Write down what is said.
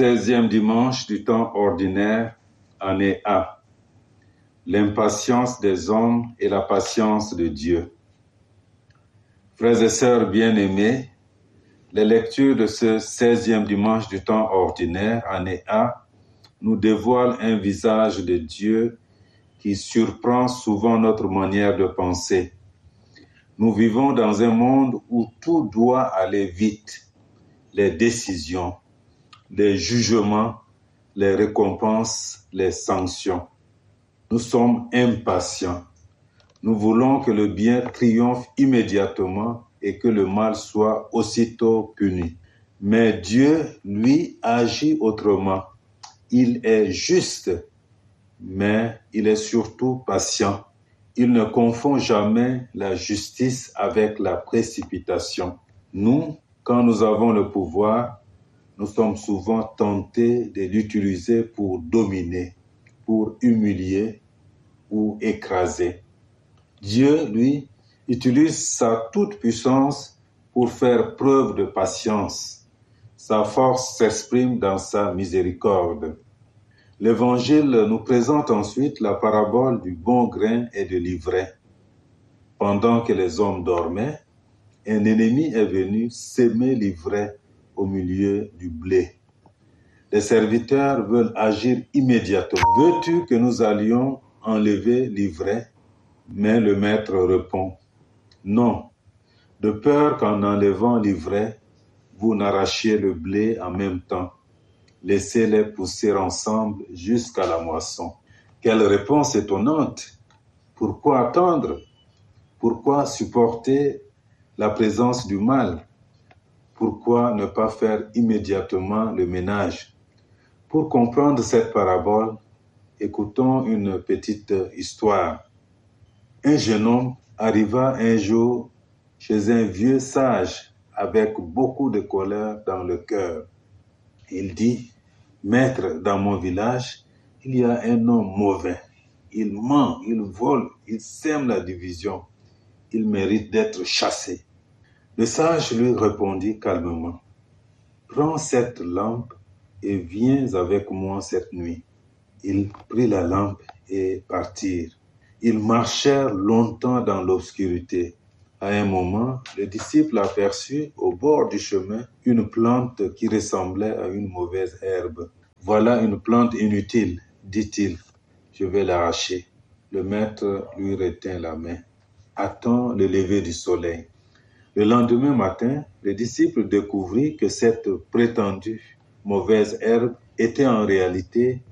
16e dimanche du temps ordinaire, année A. L'impatience des hommes et la patience de Dieu. Frères et sœurs bien-aimés, les lectures de ce 16e dimanche du temps ordinaire, année A, nous dévoilent un visage de Dieu qui surprend souvent notre manière de penser. Nous vivons dans un monde où tout doit aller vite. Les décisions, les jugements, les récompenses, les sanctions. Nous sommes impatients. Nous voulons que le bien triomphe immédiatement et que le mal soit aussitôt puni. Mais Dieu, lui, agit autrement. Il est juste, mais il est surtout patient. Il ne confond jamais la justice avec la précipitation. Nous, quand nous avons le pouvoir, nous sommes souvent tentés de l'utiliser pour dominer, pour humilier ou écraser. Dieu, lui, utilise sa toute-puissance pour faire preuve de patience. Sa force s'exprime dans sa miséricorde. L'Évangile nous présente ensuite la parabole du bon grain et de l'ivraie. Pendant que les hommes dormaient, un ennemi est venu s'aimer l'ivraie au milieu du blé. Les serviteurs veulent agir immédiatement. Veux-tu que nous allions enlever l'ivraie? Mais le maître répond, non, de peur qu'en enlevant l'ivraie, vous n'arrachiez le blé en même temps. Laissez-les pousser ensemble jusqu'à la moisson. Quelle réponse étonnante! Pourquoi attendre? Pourquoi supporter la présence du mal? Pourquoi ne pas faire immédiatement le ménage? Pour comprendre cette parabole, écoutons une petite histoire. Un jeune homme arriva un jour chez un vieux sage avec beaucoup de colère dans le cœur. Il dit, « Maître, dans mon village, il y a un homme mauvais. Il ment, il vole, il sème la division. Il mérite d'être chassé. » Le sage lui répondit calmement, « Prends cette lampe et viens avec moi cette nuit. » Ils prirent la lampe et partirent. Ils marchèrent longtemps dans l'obscurité. À un moment, le disciple aperçut au bord du chemin une plante qui ressemblait à une mauvaise herbe. « Voilà une plante inutile, dit-il. Je vais l'arracher. » Le maître lui retint la main. « Attends le lever du soleil. » Le lendemain matin, le disciple découvrit que cette prétendue mauvaise herbe était en réalité